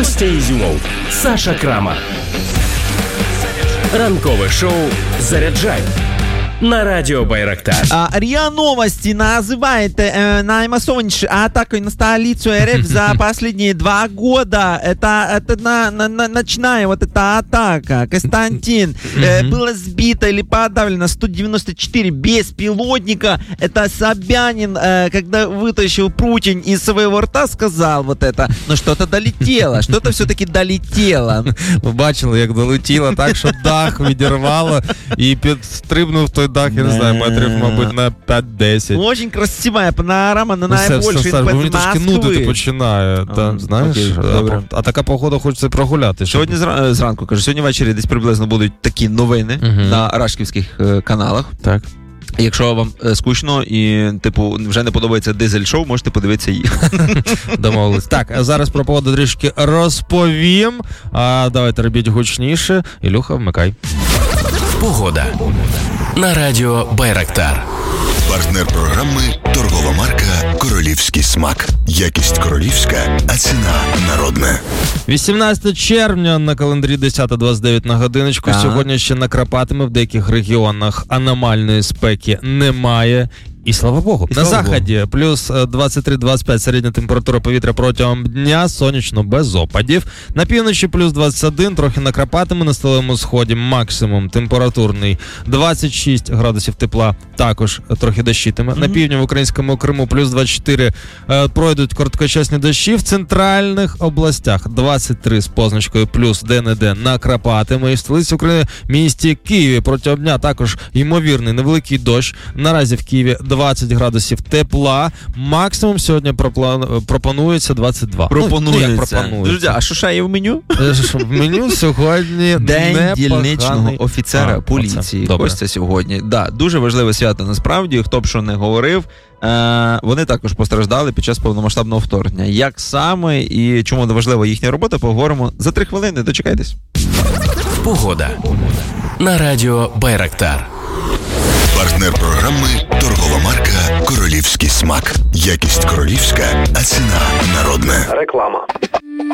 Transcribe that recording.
Костя Ізюмов, Саша Крамар. Ранкове шоу «Заряджай» на радио Байрактар. РИА Новости называет наимассовейшей атакой на столицу РФ за последние 2 года. Это ночная вот эта атака. Константин, было сбито или подавлено 194 беспилотника. Это Собянин, когда вытащил прутень из своего рта, сказал вот это. Но что-то долетело, что-то все-таки долетело. Ви бачили, як долетіло так, що дах відірвало і підстрибнув той дах, я не знаю, метрів, мабуть, на 5-10. Очень красивая панорама на найбільшій Москви. Мені трошки нудити починає, знаєш. Окей, а така погода, хочеться прогуляти. Сьогодні зранку, кажу, сьогодні ввечері десь приблизно будуть такі новини на рашківських каналах. Так. Якщо вам скучно і, вже не подобається дизель-шоу, можете подивитися їх. Домовились. Так, а зараз про погоду трішки розповім. Давайте робіть гучніше. Ілюха, вмикай. Погода на радіо Байрактар. Партнер програми торгова марка «Королівський смак». Якість королівська, а ціна народна. 18 червня на календарі 10:29 на годиночку. Сьогодні ще накрапатиме, в деяких регіонах аномальної спеки немає. І слава Богу. На заході плюс 23-25 середня температура повітря протягом дня, сонячно без опадів. На півночі плюс 21, трохи накрапатиме, на сталевому сході максимум температурний 26 градусів тепла, також трохи дощитиме. На півдні в українському Криму плюс 24, пройдуть короткочасні дощі. В центральних областях 23 з позначкою плюс де-не-де накрапатиме. І в столиці України, місті Києві, протягом дня також ймовірний невеликий дощ. Наразі в Києві 20 градусів тепла. Максимум сьогодні пропонується 22. Пропонується. Друзі, а що ще є в меню? В меню сьогодні День дільничного офіцера поліції. Костя сьогодні. Да, дуже важливе свято насправді. Хто б що не говорив, вони також постраждали під час повномасштабного вторгнення. Як саме і чому важлива їхня робота, поговоримо за 3 хвилини. Дочекайтесь. Погода на радіо Байрактар. Партнер програми торгова марка «Королівський смак». Якість королівська, а ціна народна. Реклама.